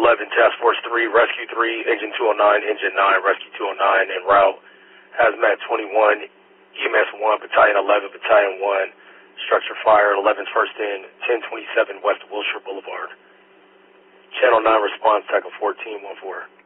11, Task Force 3, Rescue 3, Engine 209, Engine 9, Rescue 209, en route. Hazmat 21, EMS 1, Battalion 11, Battalion 1, structure fire, 11's first in, 1027 West Wilshire Boulevard. Channel 9 response, Tackle 1414.